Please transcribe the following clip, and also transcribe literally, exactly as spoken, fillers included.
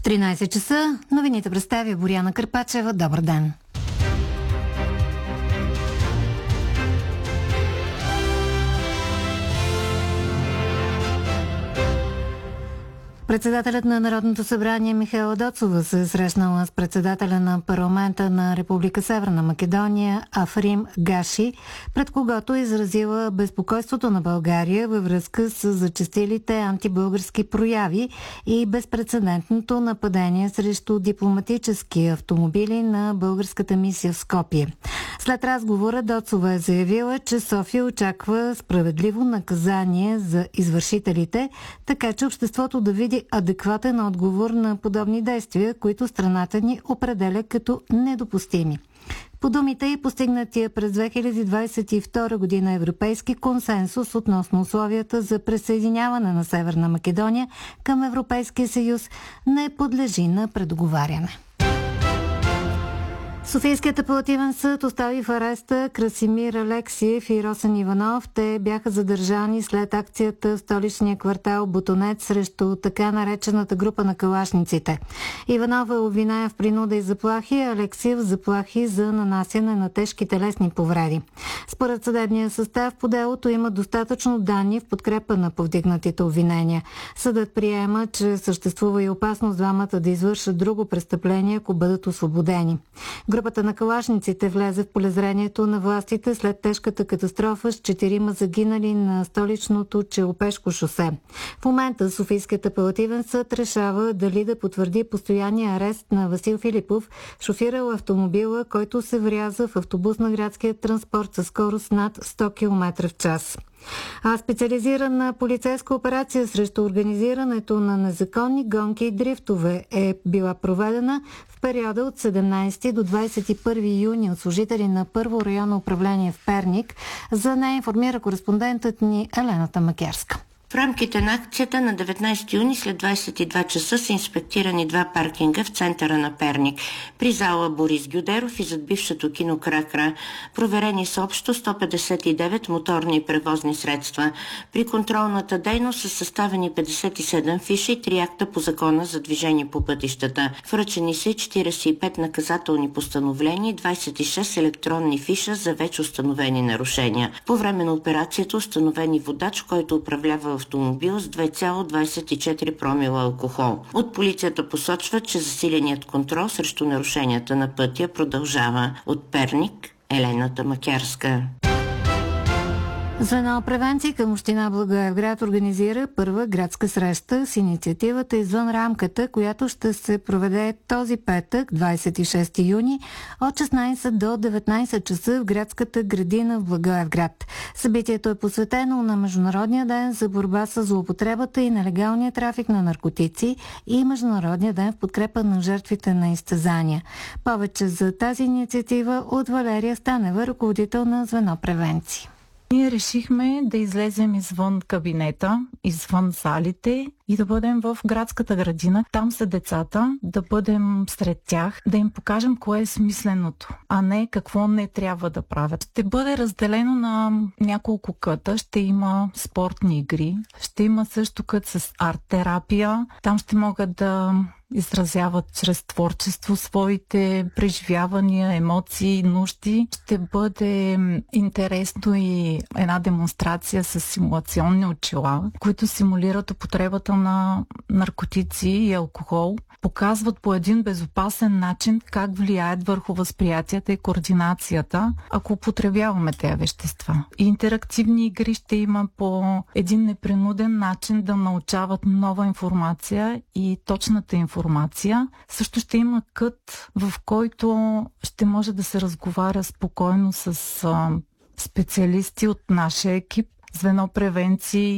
В тринайсет часа новините представя Боряна Кърпачева. Добър ден! Председателят на Народното събрание Михаела Доцова се е срещнала с председателя на парламента на Република Северна Македония Африм Гаши, пред когото изразила безпокойството на България във връзка с зачестилите антибългарски прояви и безпрецедентното нападение срещу дипломатически автомобили на българската мисия в Скопие. След разговора Доцова е заявила, че София очаква справедливо наказание за извършителите, така че обществото да види адекватен отговор на подобни действия, които страната ни определя като недопустими. По думите и постигнатия през две хиляди двайсет и втора година европейски консенсус относно условията за присъединяване на Северна Македония към Европейския съюз не подлежи на предоговаряне. Софийският апелативен съд остави в ареста Красимир Алексиев и Росен Иванов. Те бяха задържани след акцията в столичния квартал Ботонец срещу така наречената група на калашниците. Иванов е обвиняем в принуда и заплахи, а Алексиев заплахи за нанасяне на тежки телесни повреди. Според съдебния състав по делото има достатъчно данни в подкрепа на повдигнатите обвинения. Съдът приема, че съществува и опасност двамата да извършат друго престъпление, ако бъдат освободени. Групата на калашниците влезе в полезрението на властите след тежката катастрофа с четирима загинали на столичното Челопешко шосе. В момента Софийският апелативен съд решава дали да потвърди постоянния арест на Васил Филипов, шофирал автомобила, който се вряза в автобус на градския транспорт със скорост над сто километра в час. А специализирана полицейска операция срещу организирането на незаконни гонки и дрифтове е била проведена в периода от седемнайсети до двайсет и първи юни от служители на Първо районно управление в Перник. За нея информира кореспондентът ни Елената Макерска. В рамките на акцията на деветнайсети юни след двайсет и два часа са инспектирани два паркинга в центъра на Перник. При зала Борис Гюдеров и зад бившето кино Кракра. Проверени са общо сто петдесет и девет моторни и превозни средства. При контролната дейност са съставени петдесет и седем фиши и три акта по закона за движение по пътищата. Връчени са четирийсет и пет наказателни постановления и двайсет и шест електронни фиша за вече установени нарушения. По време на операцията установени водач, който управлява автомобил с две цяло двайсет и четири промила алкохол. От полицията посочва, че засиленият контрол срещу нарушенията на пътя продължава. От Перник, Елената Макерска. Звено превенции към община Благоевград организира първа градска среща с инициативата извън рамката, която ще се проведе този петък, двайсет и шести юни, от шестнайсет до деветнайсет часа в градската градина в Благоевград. Събитието е посветено на Международния ден за борба с злоупотребата и нелегалния трафик на наркотици и Международния ден в подкрепа на жертвите на изтезания. Повече за тази инициатива от Валерия Станева, ръководител на звено превенции. Ние решихме да излезем извън кабинета, извън залите и да бъдем в градската градина. Там са децата, да бъдем сред тях, да им покажем кое е смисленото, а не какво не трябва да правят. Ще бъде разделено на няколко къта, ще има спортни игри, ще има също кът с арт-терапия. Там ще могат да изразяват чрез творчество своите преживявания, емоции, нужди. Ще бъде интересно и една демонстрация с симулационни очила, които симулират употребата на наркотици и алкохол. Показват по един безопасен начин как влияят върху възприятията и координацията, ако употребяваме тези вещества. И интерактивни игри ще има по един непринуден начин да научават нова информация и точната информация. Също ще има кът, в който ще може да се разговаря спокойно с а, специалисти от нашия екип, звено превенции